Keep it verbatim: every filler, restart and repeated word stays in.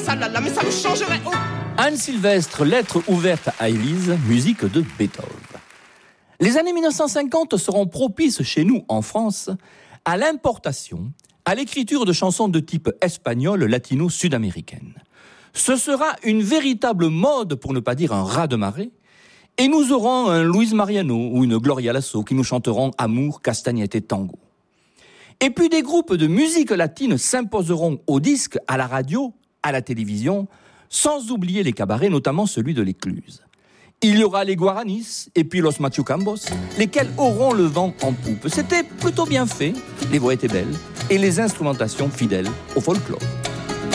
ça là, là, mais ça me changerait. Oh. Anne Sylvestre, lettre ouverte à Élise, musique de Beethoven. Les années mille neuf cent cinquante seront propices chez nous, en France, à l'importation, à l'écriture de chansons de type espagnol, latino, sud-américaine. Ce sera une véritable mode, pour ne pas dire un raz-de-marée, et nous aurons un Luis Mariano ou une Gloria Lasso qui nous chanteront amour, castagnette et tango. Et puis des groupes de musique latine s'imposeront au disque, à la radio, à la télévision, sans oublier les cabarets, notamment celui de l'Écluse. Il y aura les Guaranis et puis Los Machucambos, lesquels auront le vent en poupe. C'était plutôt bien fait, les voix étaient belles et les instrumentations fidèles au folklore.